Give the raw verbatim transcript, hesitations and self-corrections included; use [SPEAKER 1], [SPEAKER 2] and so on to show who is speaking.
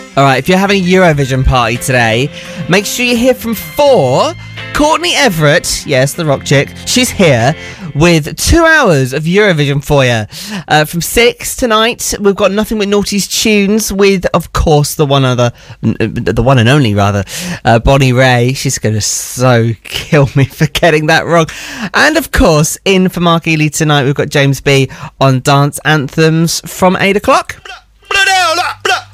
[SPEAKER 1] All right, if you're having a Eurovision party today, make sure you hear from four. Courtney Everett, yes, the rock chick, she's here with two hours of Eurovision for you. Uh, from six tonight, we've got Nothing But Naughty's tunes with, of course, the one other, the one and only, rather, uh, Bonnie Raitt. She's going to so kill me for getting that wrong. And, of course, in for Mark Ely tonight, we've got James B on Dance Anthems from eight o'clock.
[SPEAKER 2] Blah, blah, blah, blah.